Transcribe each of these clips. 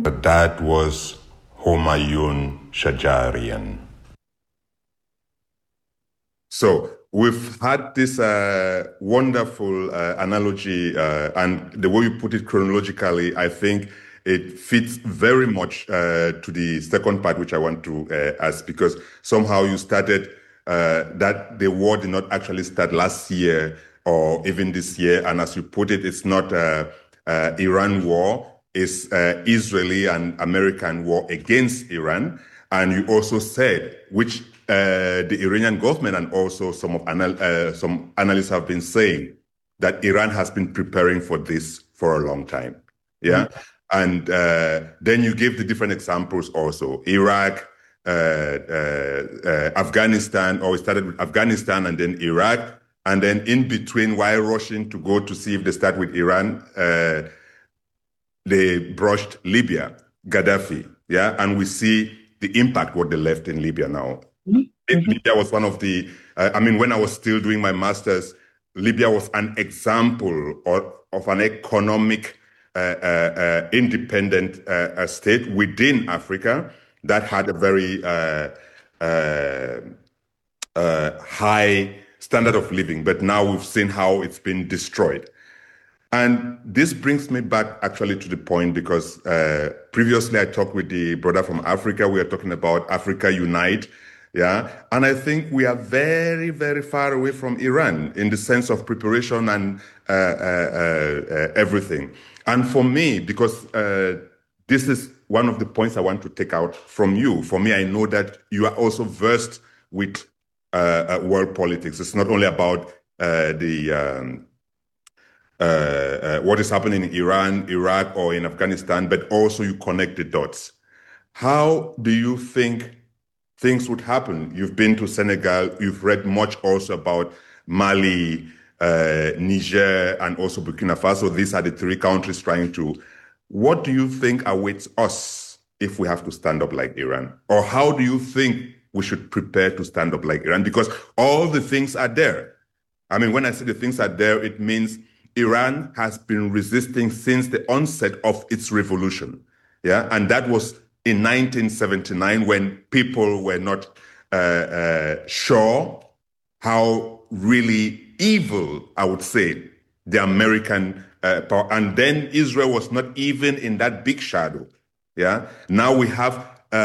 That was Humayun Shajarian. So we've had this wonderful analogy, and the way you put it chronologically, I think it fits very much to the second part, which I want to ask, because somehow you started that the war did not actually start last year or even this year, and as you put it, it's not Iran war, it's Israeli and American war against Iran. And you also said, which the Iranian government and also some analysts have been saying, that Iran has been preparing for this for a long time. Yeah. Mm-hmm. And then you gave the different examples also. Iraq, Afghanistan, or we started with Afghanistan and then Iraq. And then in between, while rushing to go to see if they start with Iran, they brushed Libya, Gaddafi. Yeah. And we see the impact what they left in Libya now. Mm-hmm. Libya was one of the, when I was still doing my master's, Libya was an example of an economic independent state within Africa that had a very high standard of living. But now we've seen how it's been destroyed. And this brings me back actually to the point, because previously I talked with the brother from Africa. We are talking about Africa Unite. Yeah. And I think we are very, very far away from Iran in the sense of preparation and everything. And for me, because this is one of the points I want to take out from you. For me, I know that you are also versed with world politics. It's not only about what is happening in Iran, Iraq, or in Afghanistan, but also you connect the dots. How do you think things would happen? You've been to Senegal, you've read much also about Mali, Niger, and also Burkina Faso. These are the three countries trying to. What do you think awaits us if we have to stand up like Iran? Or how do you think we should prepare to stand up like Iran? Because all the things are there. I mean, when I say the things are there, it means Iran has been resisting since the onset of its revolution. Yeah, and that was in 1979 when people were not sure how really evil, I would say, the American power. And then Israel was not even in that big shadow. Yeah. Now we have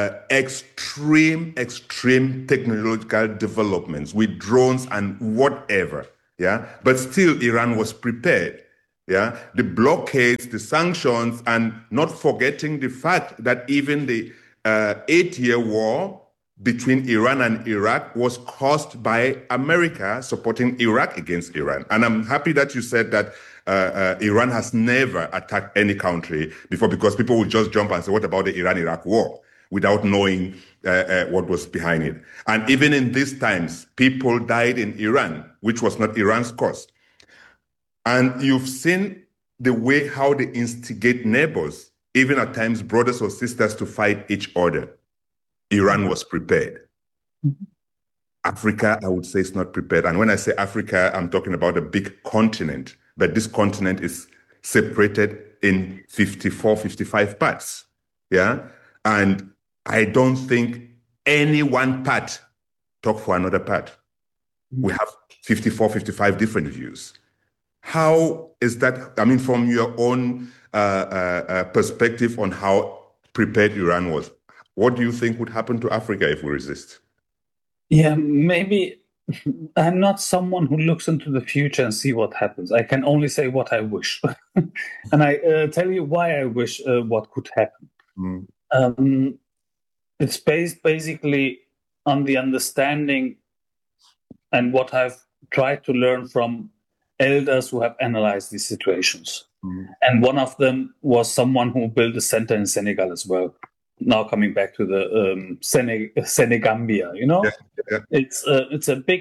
extreme technological developments with drones and whatever. Yeah. But still, Iran was prepared. Yeah. The blockades, the sanctions, and not forgetting the fact that even the 8-year war between Iran and Iraq was caused by America supporting Iraq against Iran. And I'm happy that you said that Iran has never attacked any country before, because people would just jump and say, what about the Iran-Iraq war? Without knowing what was behind it. And even in these times, people died in Iran, which was not Iran's cause. And you've seen the way how they instigate neighbors, even at times brothers or sisters, to fight each other. Iran was prepared. Mm-hmm. Africa, I would say, is not prepared. And when I say Africa, I'm talking about a big continent. But this continent is separated in 54, 55 parts. Yeah? And I don't think any one part talk for another part. Mm-hmm. We have 54, 55 different views. How is that, I mean, from your own perspective on how prepared Iran was, what do you think would happen to Africa if we resist? Yeah, maybe I'm not someone who looks into the future and see what happens. I can only say what I wish. And I tell you why I wish what could happen. Mm. It's based basically on the understanding and what I've tried to learn from elders who have analyzed these situations. Mm. And one of them was someone who built a center in Senegal as well. Now coming back to the Senegambia, you know, yeah. It's a big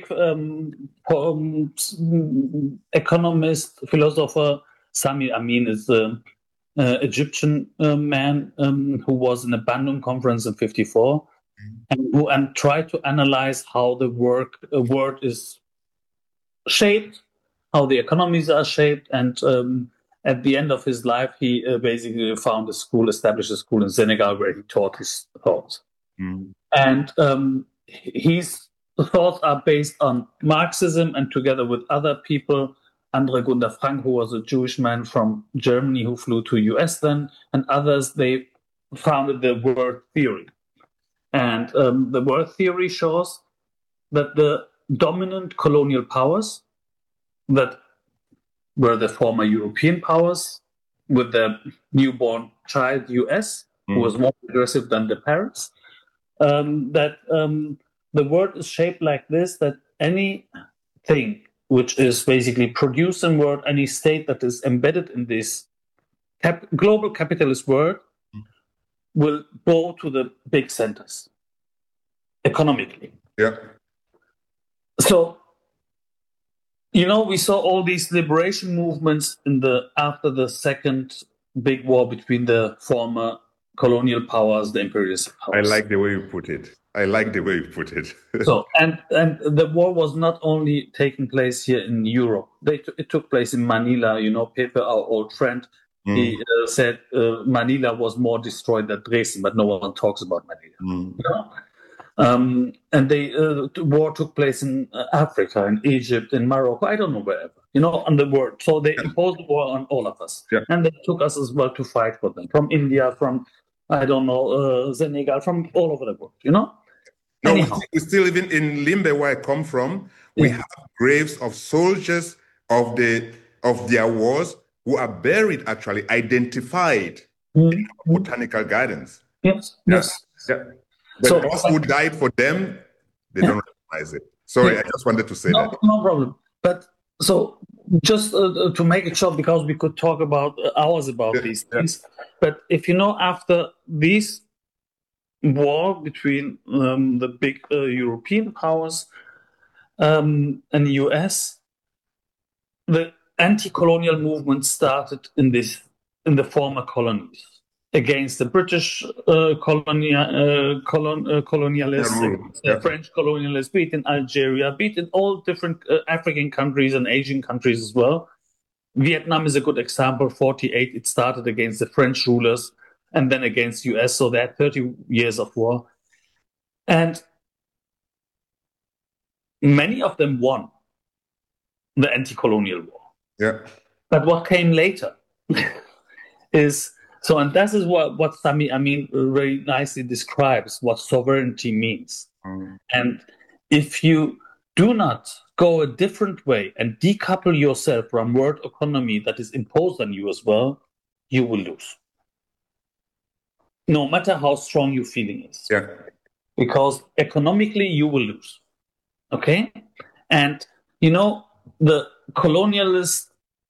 economist, philosopher. Sami Amin is the Egyptian man who was in a Bandung conference in '54, and tried to analyze how the world is shaped, how the economies are shaped, and at the end of his life, he basically established a school in Senegal where he taught his thoughts. And his thoughts are based on Marxism, and together with other people, Andre Gunder Frank, who was a Jewish man from Germany who flew to US then, and others, they founded the world theory. And the world theory shows that the dominant colonial powers that were the former European powers with their newborn child, US, who was more aggressive than the parents, that the world is shaped like this, that anything which is basically produced in the world, any state that is embedded in this global capitalist world will go to the big centers economically. Yeah. So, we saw all these liberation movements after the second big war between the former colonial powers, the imperialist powers. I like the way you put it. So, and the war was not only taking place here in Europe. It took place in Manila. Pepe, our old friend, he said Manila was more destroyed than Dresden, but no one talks about Manila. And the war took place in Africa, in Egypt, in Morocco, I don't know wherever, on the world. So they imposed the war on all of us. Yeah. And they took us as well to fight for them, from India, from, Senegal, from all over the world, No, we still even in Limbe, where I come from, we have graves of soldiers of their wars who are buried, actually, identified in botanical gardens. Yes. Yeah. But those who died for them, they don't recognize it. Sorry, I just wanted to say that. No problem. But so just to make it short, because we could talk about hours about these things. But if after this war between the big European powers and the US, the anti-colonial movement started in the former colonies against the British colonialists, the French colonialists, be it in Algeria, be it in all different African countries and Asian countries as well. Vietnam is a good example. 1948, it started against the French rulers and then against the US, so they had 30 years of war. And many of them won the anti-colonial war. Yeah. But what came later is... So, and this is what Sami Amin very nicely describes what sovereignty means. And if you do not go a different way and decouple yourself from world economy that is imposed on you as well, you will lose. No matter how strong your feeling is. Yeah. Because economically, you will lose. Okay? And, the colonialist...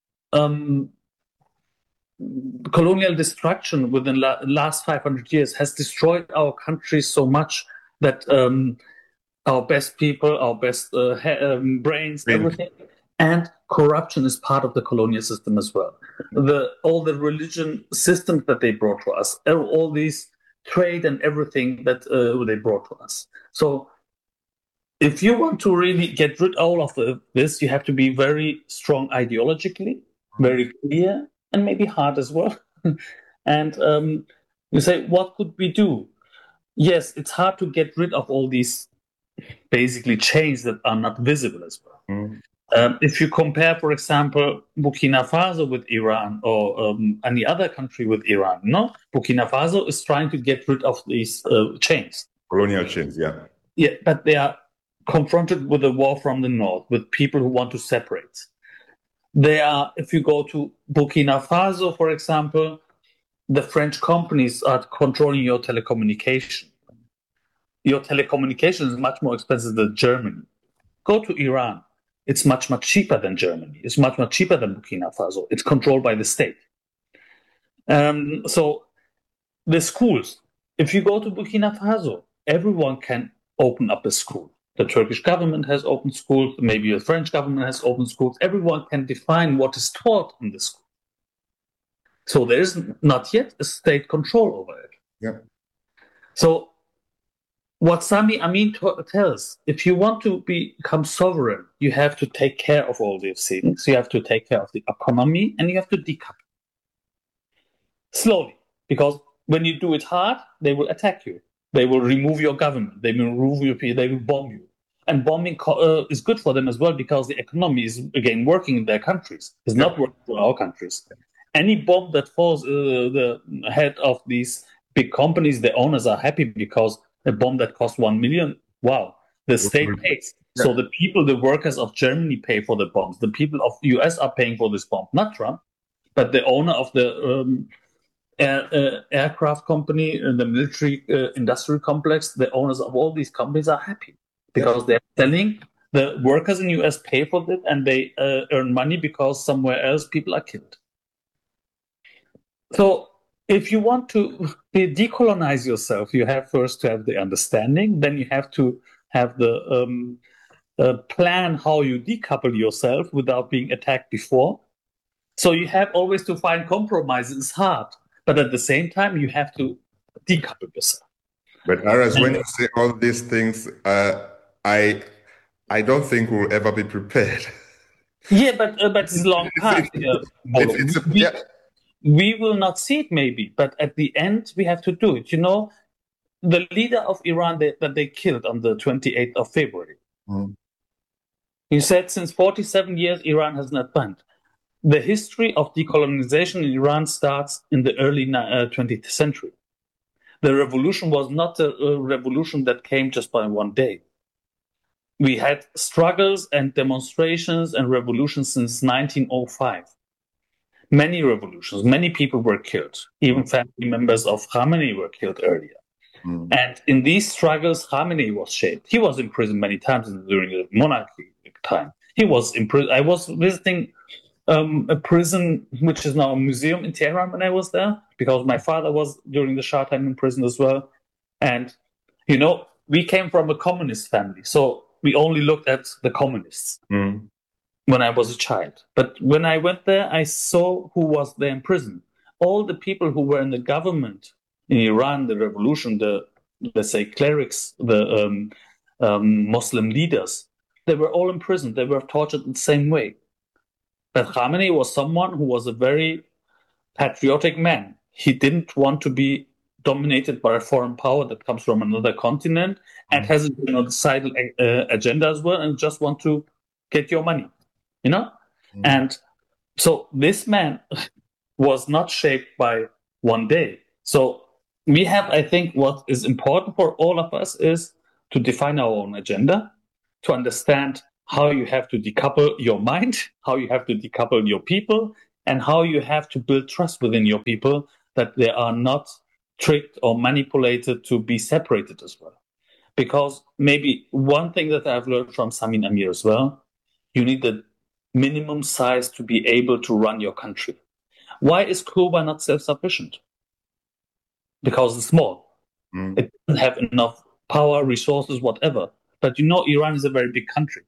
colonial destruction within the last 500 years has destroyed our country so much that our best people, our best brains, everything, and corruption is part of the colonial system as well. All the religion systems that they brought to us, all these trade and everything that they brought to us. So if you want to really get rid of all of this, you have to be very strong ideologically, very clear, and maybe hard as well. And you say, what could we do? Yes, it's hard to get rid of all these basically chains that are not visible as well. If you compare, for example, Burkina Faso with Iran or any other country with Iran, Burkina Faso is trying to get rid of these chains. Colonial chains, yeah. Yeah, but they are confronted with a war from the north, with people who want to separate. If you go to Burkina Faso, for example, the French companies are controlling your telecommunication. Your telecommunication is much more expensive than Germany. Go to Iran. It's much, much cheaper than Germany. It's much, much cheaper than Burkina Faso. It's controlled by the state. So the schools, if you go to Burkina Faso, everyone can open up a school. The Turkish government has opened schools. Maybe the French government has opened schools. Everyone can define what is taught in the school. So there is not yet a state control over it. Yeah. So what Sami Amin tells, if you want to become sovereign, you have to take care of all these things. You have to take care of the economy and you have to decouple. slowly, because when you do it hard, they will attack you. They will remove your government. They will remove your people. They will bomb you. And bombing is good for them as well because the economy is again working in their countries. It's not working for our countries. Any bomb that falls the head of these big companies, the owners are happy because a bomb that costs 1 million, wow, the state pays. So the people, the workers of Germany pay for the bombs. The people of the US are paying for this bomb, not Trump, but the owner of the aircraft company and the military industrial complex, the owners of all these companies are happy because they're selling. The workers in the US pay for it and they earn money because somewhere else people are killed. So if you want to decolonize yourself, you have first to have the understanding, then you have to have the plan how you decouple yourself without being attacked before. So you have always to find compromises. It's hard, but at the same time, you have to decouple yourself. But Aras, when you say all these things, I don't think we'll ever be prepared. Yeah, but it's a long path. We will not see it maybe, but at the end, we have to do it. You know, the leader of Iran that they killed on the 28th of February, he said since 47 years, Iran has not burned. The history of decolonization in Iran starts in the early 20th century. The revolution was not a revolution that came just by one day. We had struggles and demonstrations and revolutions since 1905. Many revolutions, many people were killed. Even family members of Khamenei were killed earlier. And in these struggles, Khamenei was shaped. He was in prison many times during the monarchy time. He was in prison. I was visiting a prison, which is now a museum in Tehran when I was there, because my father was during the Shah time in prison as well. And, you know, we came from a communist family. So we only looked at the communists when I was a child. But when I went there, I saw who was there in prison. All the people who were in the government in Iran, the revolution, the, let's say, clerics, the Muslim leaders, they were all in prison. They were tortured in the same way. But Khamenei was someone who was a very patriotic man. He didn't want to be dominated by a foreign power that comes from another continent and has a genocidal agenda as well and just want to get your money, you know? And so this man was not shaped by one day. So we have, I think, what is important for all of us is to define our own agenda, to understand how you have to decouple your mind, how you have to decouple your people, and how you have to build trust within your people that they are not tricked or manipulated to be separated as well. Because maybe one thing that I've learned from Samin Amir as well, you need the minimum size to be able to run your country. Why is Cuba not self-sufficient? Because it's small. It doesn't have enough power, resources, whatever. But you know, Iran is a very big country.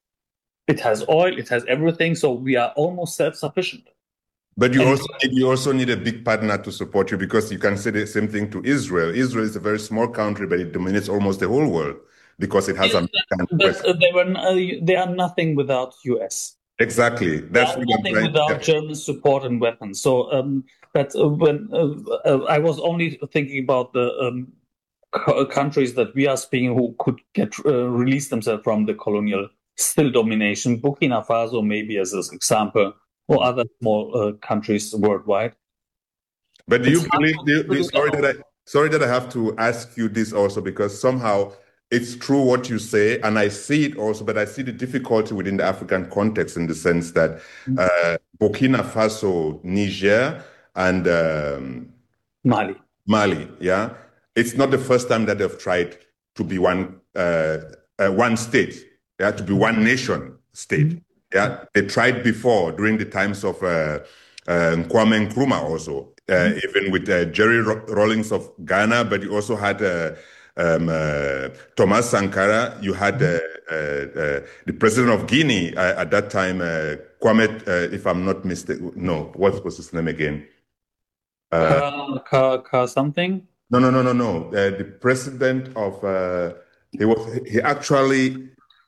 It has oil, it has everything, so we are almost self-sufficient. But you also need a big partner to support you, because you can say the same thing to Israel. Israel is a very small country, but it dominates almost the whole world because it has they are nothing without US. Exactly. That's nothing without German support and weapons. So when I was only thinking about the countries that we are speaking who could get release themselves from the colonial still domination, Burkina Faso maybe as an example, or other small countries worldwide. But do you believe? Sorry that I have to ask you this also, because somehow it's true what you say, and I see it also, but I see the difficulty within the African context in the sense that Burkina Faso, Niger, and Mali, yeah, it's not the first time that they've tried to be one state, yeah, to be one nation state. Yeah, they tried before during the times of Kwame Nkrumah also, even with Jerry Rawlings of Ghana, but you also had Thomas Sankara. You had the president of Guinea at that time, Kwame, if I'm not mistaken. No, what was his name again? Something? No. The president of he actually.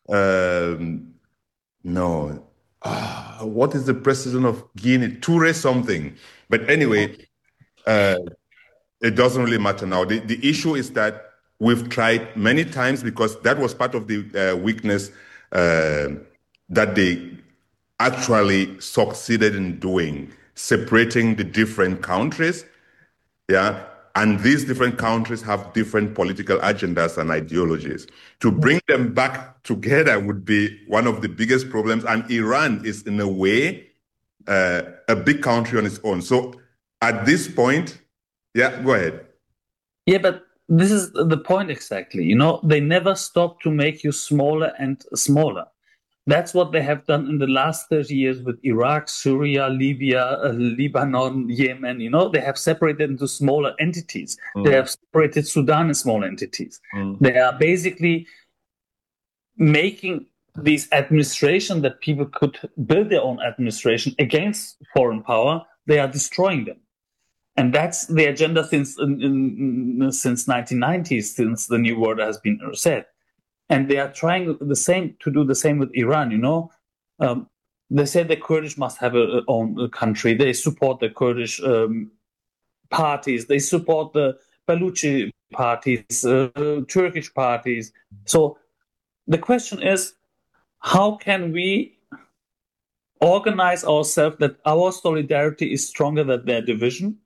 No. What is the president of Guinea? Toure something. But anyway, It doesn't really matter now. The issue is that we've tried many times, because that was part of the weakness that they actually succeeded in doing, separating the different countries. Yeah. And these different countries have different political agendas and ideologies. To bring them back together would be one of the biggest problems. And Iran is, in a way, a big country on its own. So at this point, yeah, go ahead. Yeah, but this is the point exactly. They never stop to make you smaller and smaller. That's what they have done in the last 30 years with Iraq, Syria, Libya, Lebanon, Yemen. They have separated into smaller entities. They have separated Sudan in small entities. They are basically making these administration that people could build their own administration against foreign power. They are destroying them. And that's the agenda since 1990s, since the new world has been set. And they are trying to do the same with Iran. They say the Kurdish must have their own country. They support the Kurdish parties. They support the Baluchi parties, Turkish parties. So the question is, how can we organize ourselves that our solidarity is stronger than their division,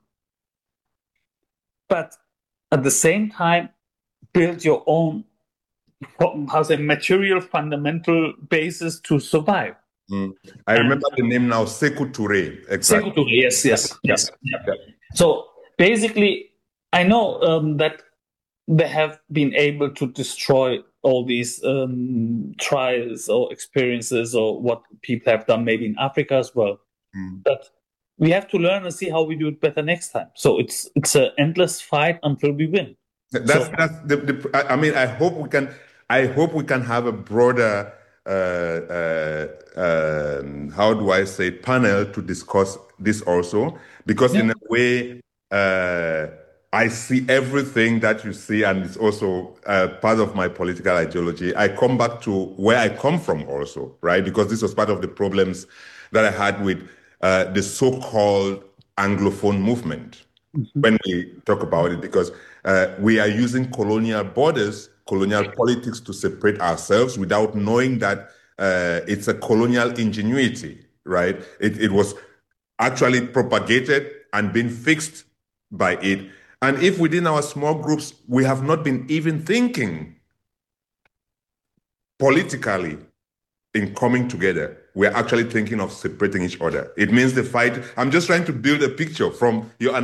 but at the same time build your own material fundamental basis to survive? I remember the name now, Sekou Touré. Exactly. Sekou Touré, yes. Yeah. So basically, I know that they have been able to destroy all these trials or experiences or what people have done maybe in Africa as well. But we have to learn and see how we do it better next time. So it's an endless fight until we win. I mean, I hope we can have a broader, how do I say, panel to discuss this also, because in a way, I see everything that you see, and it's also part of my political ideology. I come back to where I come from also, right? Because this was part of the problems that I had with the so-called Anglophone movement when we talk about it, because we are using colonial borders, colonial politics to separate ourselves without knowing that it's a colonial ingenuity, right? It was actually propagated and been fixed by it. And if within our small groups, we have not been even thinking politically in coming together, we're actually thinking of separating each other. It means the fight. I'm just trying to build a picture from your